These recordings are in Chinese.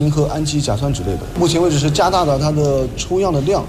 和氨基甲酸酯类的。目前为止是加大了它的抽样的量。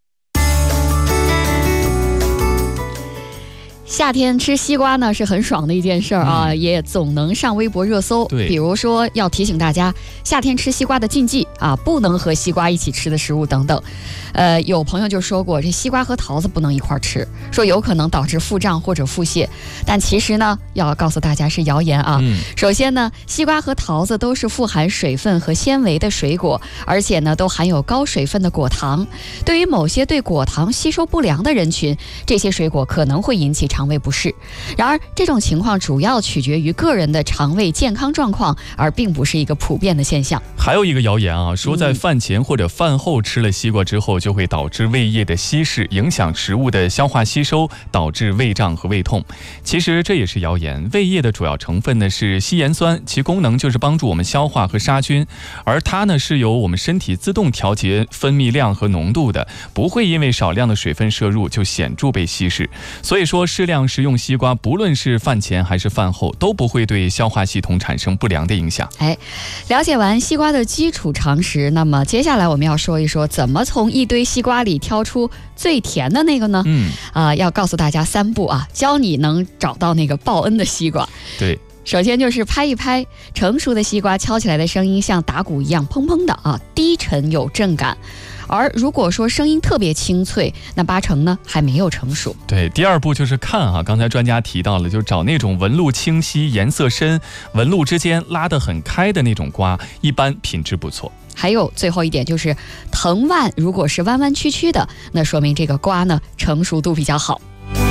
夏天吃西瓜呢是很爽的一件事啊，也总能上微博热搜。比如说要提醒大家，夏天吃西瓜的禁忌啊，不能和西瓜一起吃的食物等等。有朋友就说过，这西瓜和桃子不能一块吃，说有可能导致腹胀或者腹泻。但其实呢，要告诉大家是谣言啊。首先呢，西瓜和桃子都是富含水分和纤维的水果，而且呢都含有高水分的果糖。对于某些对果糖吸收不良的人群，这些水果可能会引起肠胃不适。然而，这种情况主要取决于个人的肠胃健康状况，而并不是一个普遍的现象。 还有一个谣言啊，说在饭前或者饭后吃了西瓜之后，就会导致胃液的稀释，影响食物的消化吸收，导致胃胀和胃痛。其实这也是谣言。胃液的主要成分呢是稀盐酸，其功能就是帮助我们消化和杀菌，而它呢是由我们身体自动调节分泌量和浓度的，不会因为少量的水分摄入就显著被稀释。所以说，适量食用西瓜，不论是饭前还是饭后，都不会对消化系统产生不良的影响。 了解完西瓜的基础常识，那么接下来我们要说一说怎么从一堆西瓜里挑出最甜的那个呢？要告诉大家3步啊，教你能找到那个报恩的西瓜。 对。 首先就是拍一拍，成熟的西瓜敲起来的声音像打鼓一样砰砰的啊，低沉有震感。而如果说声音特别清脆，那8成呢还没有成熟。 对，第2步就是看啊，刚才专家提到了，就找那种纹路清晰、颜色深、纹路之间拉得很开的那种瓜，一般品质不错。 还有最后一点就是藤蔓，如果是弯弯曲曲的，那说明这个瓜呢成熟度比较好。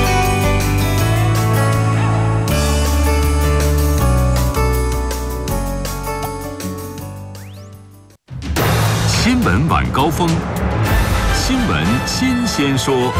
新闻晚高峰，新闻新鲜说。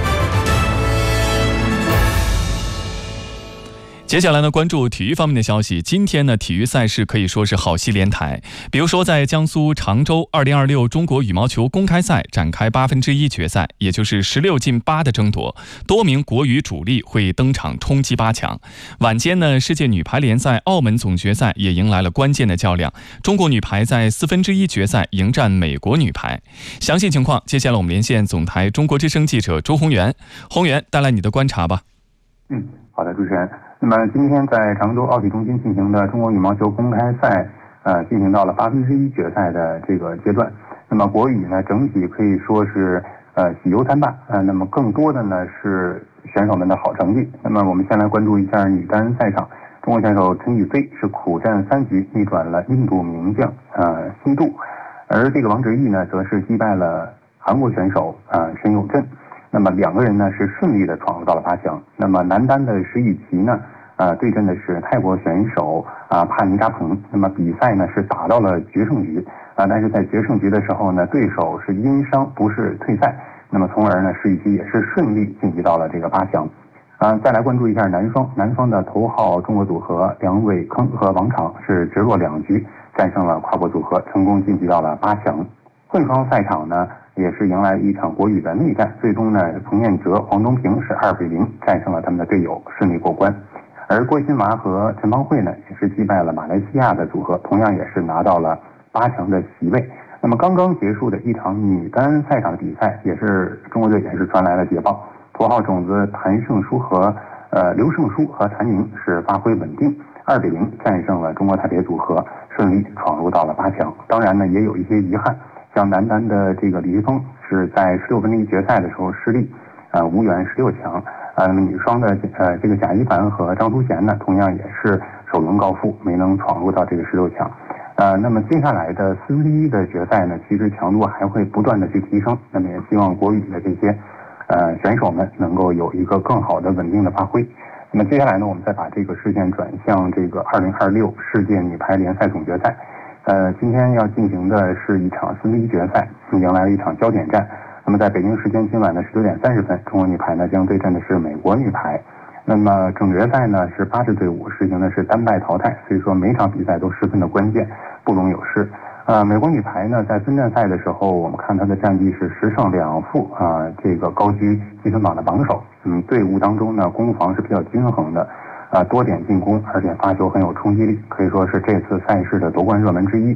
接下来呢，关注体育方面的消息。今天呢，体育赛事可以说是好戏连台。比如说，在江苏常州2026中国羽毛球公开赛展开1/8决赛，也就是16进8的争夺，多名国羽主力会登场冲击8强。晚间呢，世界女排联赛澳门总决赛也迎来了关键的较量，中国女排在1/4决赛迎战美国女排。详细情况，接下来我们连线总台中国之声记者周宏源。宏源，带来你的观察吧。 好的，主持人。那么今天在常州奥体中心进行的中国羽毛球公开赛，进行到了1/8决赛的这个阶段。那么国羽呢，整体可以说是喜忧参半。那么更多的呢是选手们的好成绩。那么我们先来关注一下女单赛场，中国选手陈雨菲是苦战3局，逆转了印度名将辛杜，而这个王祉义呢，则是击败了韩国选手申佑震。那么2个人呢是顺利的闯入到了8强。那么男单的石宇奇呢，对阵的是泰国选手帕尼扎彭。那么比赛呢是打到了决胜局但是在决胜局的时候呢，对手是因伤不是退赛。那么从而呢，石宇奇也是顺利晋级到了这个8强。再来关注一下男双的头号中国组合梁伟铿和王昶是直落2局战胜了跨国组合，成功晋级到了8强。混双赛场呢，也是迎来一场国羽的内战，最终呢，彭彦哲、黄东萍是2-0战胜了他们的队友，顺利过关。而郭馨娃和陈芳慧呢，也是击败了马来西亚的组合，同样也是拿到了8强的席位。那么刚刚结束的一场女单赛场的比赛，也是中国队也是传来了捷报，头号种子谭胜书和刘胜书和谭宁是发挥稳定，2-0战胜了中国台北组合，顺利闯入到了8强。当然呢，也有一些遗憾。像男单的这个李易峰是在16分之一决赛的时候失利，无缘16强。那么女双的这个贾一凡和张淑贤呢，同样也是首轮高负，没能闯入到这个16强。那么接下来的4分之一的决赛呢，其实强度还会不断的去提升。那么也希望国羽的这些选手们能够有一个更好的稳定的发挥。那么接下来呢，我们再把这个视线转向这个2026世界女排联赛总决赛。今天要进行的是一场4分之一决赛，迎来了一场焦点战。那么在北京时间今晚的19点30分，中国女排呢将对阵的是美国女排。那么整决赛呢是8支队伍，实行的是单败淘汰，所以说每场比赛都十分的关键，不容有失。美国女排呢在分站赛的时候，我们看她的战绩是10胜2负这个高居积分榜的榜首。队伍当中呢攻防是比较均衡的。多点进攻，而且发球很有冲击力，可以说是这次赛事的夺冠热门之一。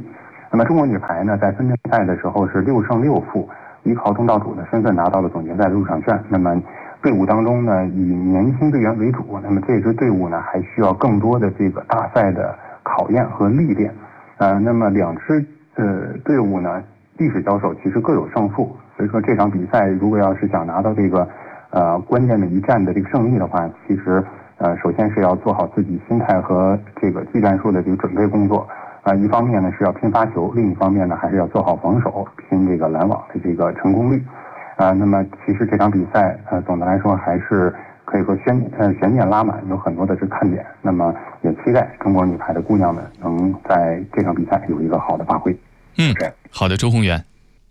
那么中国女排呢，在分站赛的时候是6胜6负，依靠东道主的身份拿到了总决赛的入场券。那么队伍当中呢，以年轻队员为主，那么这支队伍呢，还需要更多的这个大赛的考验和历练。那么两支队伍呢，历史交手其实各有胜负，所以说这场比赛如果要是想拿到这个关键的一战的这个胜利的话，其实首先是要做好自己心态和这个技战术的这个准备工作。一方面呢是要拼发球，另一方面呢还是要做好防守，拼这个拦网的这个成功率。那么其实这场比赛总的来说还是可以说悬念拉满，有很多的是看点。那么也期待中国女排的姑娘们能在这场比赛有一个好的发挥。 好的，周宏源。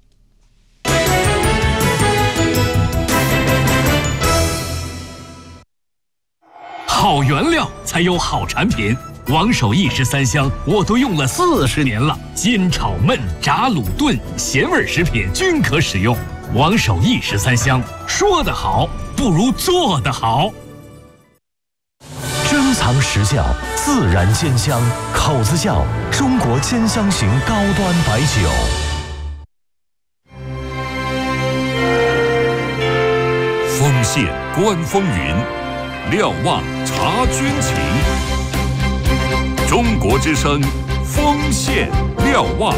好原料才有好产品。王守义13香我都用了40年了，煎炒焖炸卤炖咸味食品均可使用。王守义13香，说得好不如做得好。 珍藏实窖，自然煎香，口子窖，中国煎香型高端白酒。 丰县观风云，瞭望察军情。中国之声，丰县瞭望。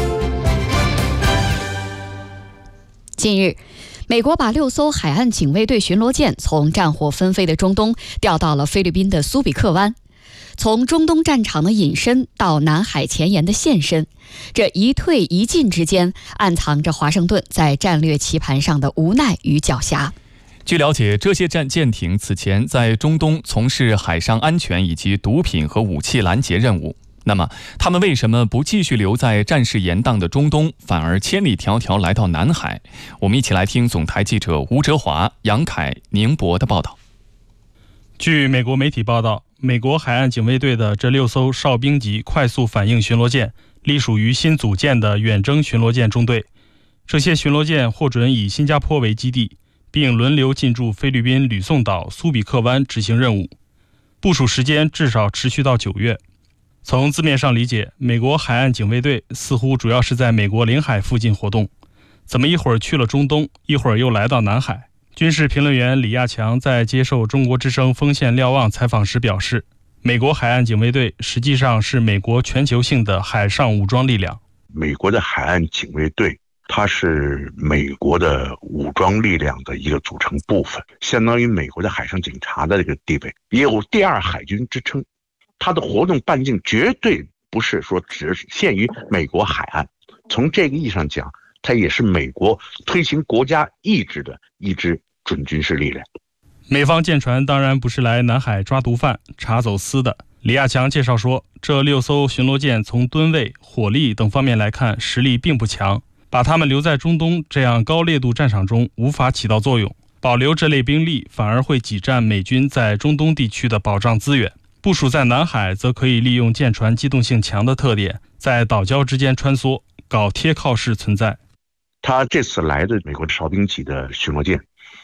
近日，美国把6艘海岸警卫队巡逻舰从战火纷飞的中东调到了菲律宾的苏比克湾。从中东战场的隐身到南海前沿的现身，这一退一进之间，暗藏着华盛顿在战略棋盘上的无奈与狡黠。 据了解，这些舰艇此前在中东从事海上安全以及毒品和武器拦截任务。那么，他们为什么不继续留在战事严当的中东，反而千里迢迢来到南海？我们一起来听总台记者吴哲华、杨凯、宁博的报道。 据美国媒体报道，美国海岸警卫队的这6艘哨兵级快速反应巡逻舰隶属于新组建的远征巡逻舰中队。这些巡逻舰获准以新加坡为基地，并轮流进驻菲律宾吕宋岛苏比克湾执行任务，部署时间至少持续到9月。从字面上理解，美国海岸警卫队似乎主要是在美国领海附近活动，怎么一会儿去了中东，一会儿又来到南海？军事评论员李亚强在接受中国之声丰县瞭望采访时表示，美国海岸警卫队实际上是美国全球性的海上武装力量。 美国的海岸警卫队它是美国的武装力量的一个组成部分，相当于美国的海上警察的这个地位，也有第2海军之称。它的活动半径绝对不是说只限于美国海岸，从这个意义上讲，它也是美国推行国家意志的一支准军事力量。 美方舰船当然不是来南海抓毒贩、查走私的。李亚强介绍说，这6艘巡逻舰从吨位、火力等方面来看，实力并不强，把他们留在中东这样高烈度战场中无法起到作用，保留这类兵力反而会挤占美军在中东地区的保障资源。部署在南海则可以利用舰船机动性强的特点，在岛礁之间穿梭，搞贴靠式存在。 他这次来的美国哨兵级的巡逻舰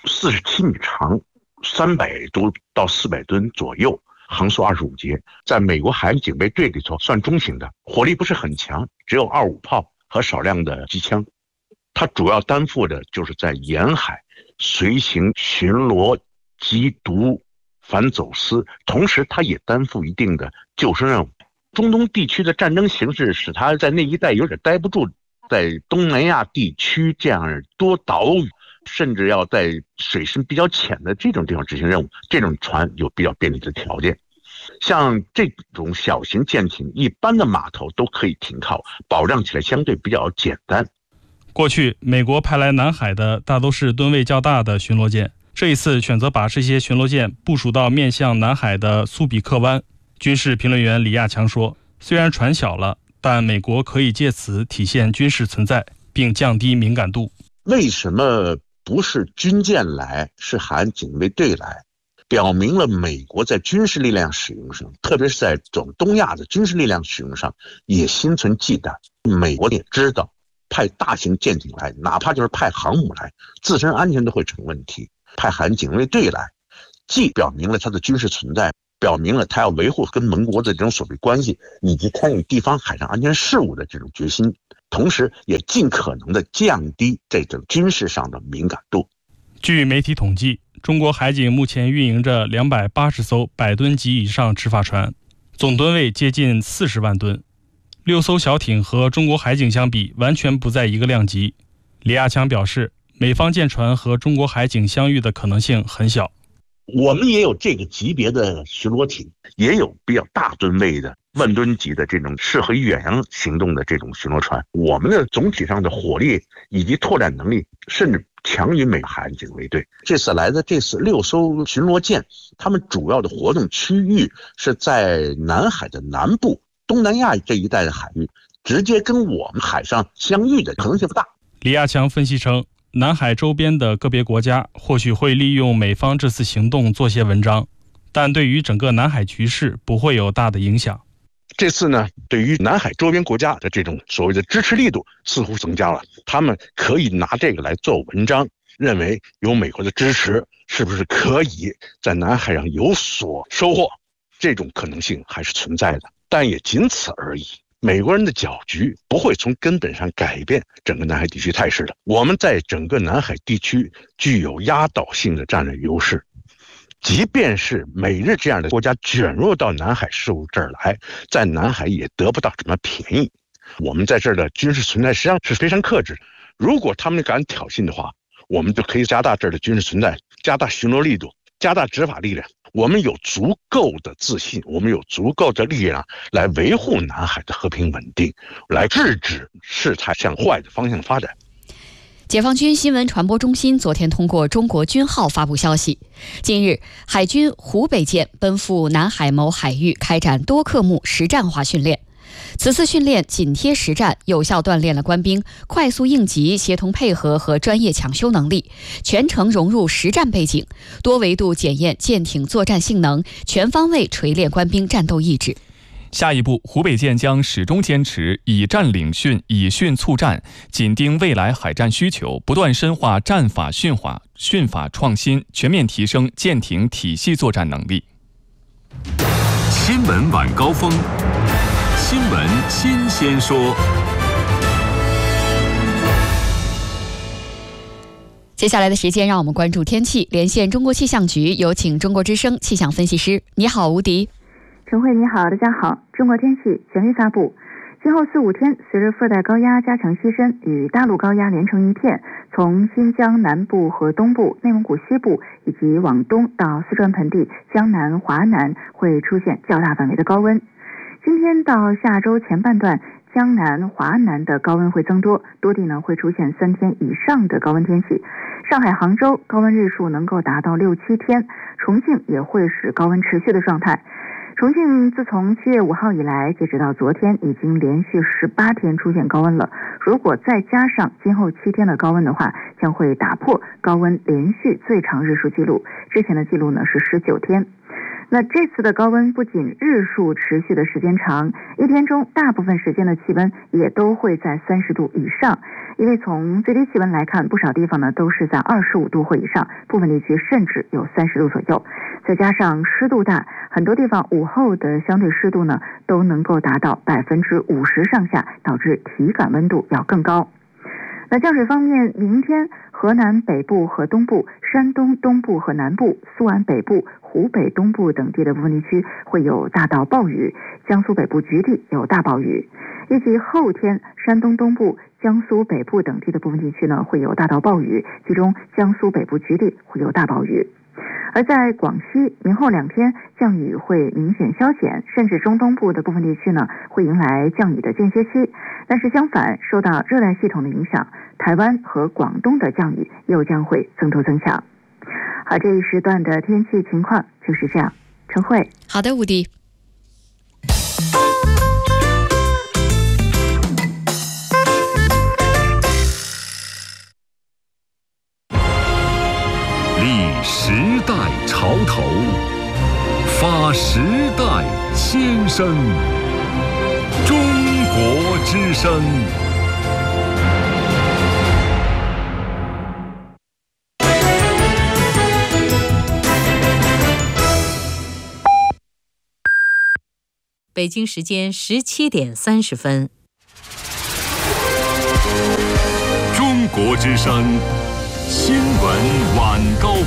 47米长，300多到400吨左右，航速25节，在美国海岸警卫队里头算中型的，火力不是很强，只有25炮和少量的机枪。它主要担负的就是在沿海随行巡逻、缉毒、反走私，同时它也担负一定的救生任务。中东地区的战争形势使它在那一带有点待不住，在东南亚地区这样多岛屿，甚至要在水深比较浅的这种地方执行任务，这种船有比较便利的条件。像这种小型舰艇，一般的码头都可以停靠，保障起来相对比较简单。 过去美国派来南海的大都是吨位较大的巡逻舰，这一次选择把这些巡逻舰部署到面向南海的苏比克湾。军事评论员李亚强说，虽然船小了，但美国可以借此体现军事存在，并降低敏感度。 为什么不是军舰来，是海岸警卫队来？表明了美国在军事力量使用上，特别是在东亚的军事力量使用上也心存忌惮。美国也知道派大型舰艇来，哪怕就是派航母来，自身安全都会成问题。派海岸警卫队来，既表明了它的军事存在， 表明了他要维护跟盟国的这种所谓关系，以及参与地方海上安全事务的这种决心，同时也尽可能的降低这种军事上的敏感度。 据媒体统计，中国海警目前运营着280艘100吨级以上执法船，总吨位接近40万吨。6艘小艇和中国海警相比，完全不在一个量级。李亚强表示，美方舰船和中国海警相遇的可能性很小。 我们也有这个级别的巡逻艇，也有比较大吨位的万吨级的这种适合远洋行动的这种巡逻船。我们的总体上的火力以及作战能力，甚至强于美国海岸警卫队。这次来的6艘巡逻舰，他们主要的活动区域是在南海的南部、东南亚这一带的海域，直接跟我们海上相遇的可能性不大。 李亚强分析称，南海周边的个别国家或许会利用美方这次行动做些文章，但对于整个南海局势不会有大的影响。 这次呢，对于南海周边国家的这种所谓的支持力度似乎增加了，他们可以拿这个来做文章，认为有美国的支持，是不是可以在南海上有所收获？这种可能性还是存在的，但也仅此而已。美国人的搅局不会从根本上改变整个南海地区态势的。我们在整个南海地区具有压倒性的战略优势，即便是美日这样的国家卷入到南海事务这儿来，在南海也得不到什么便宜。我们在这儿的军事存在实际上是非常克制的，如果他们敢挑衅的话，我们就可以加大这儿的军事存在，加大巡逻力度，加大执法力量。我们有足够的自信，我们有足够的力量来维护南海的和平稳定，来制止事态向坏的方向发展。 解放军新闻传播中心昨天通过中国军号发布消息，近日海军湖北舰奔赴南海某海域开展多科目实战化训练。此次训练紧贴实战，有效锻炼了官兵快速应急、协同配合和专业抢修能力，全程融入实战背景，多维度检验舰艇作战性能，全方位锤炼官兵战斗意志。 下一步，湖北舰将始终坚持以战领训、以训促战，紧盯未来海战需求，不断深化战法训法创新，全面提升舰艇体系作战能力。 新闻晚高峰，新闻新鲜说。 接下来的时间，让我们关注天气。连线中国气象局，有请中国之声气象分析师。你好，吴迪。 陈慧，你好，大家好。中国天气权威发布，今后4、5天，随着副带高压加强西伸，与大陆高压连成一片，从新疆南部和东部、内蒙古西部以及往东到四川盆地、江南、华南会出现较大范围的高温。今天到下周前半段，江南、华南的高温会增多，多地呢会出现3天以上的高温天气。上海、杭州高温日数能够达到6、7天，重庆也会是高温持续的状态。重庆自从7月5号以来，截止到昨天，已经连续18天出现高温了。如果再加上今后7天的高温的话，将会打破高温连续最长日数记录。之前的记录呢是19天。那这次的高温不仅日数持续的时间长，一天中大部分时间的气温也都会在30度以上。因为从最低气温来看，不少地方呢都是在25度或以上，部分地区甚至有30度左右。再加上湿度大，很多地方午后的相对湿度呢都能够达到50%上下，导致体感温度要更高。那降水方面，明天河南北部和东部、山东东部和南部、苏安北部、湖北东部等地的部分地区会有大到暴雨，江苏北部局地有大暴雨。预计后天，山东东部、江苏北部等地的部分地区呢会有大到暴雨，其中江苏北部局地会有大暴雨。而在广西，明后2天降雨会明显消减，甚至中东部的部分地区呢会迎来降雨的间歇期。但是相反，受到热带系统的影响，台湾和广东的降雨又将会增多增强。好，这一时段的天气情况就是这样。陈慧， 好的，吴迪。 立时代潮头，发时代先声。中国之声。 北京时间17点30分。 中国之声新闻晚高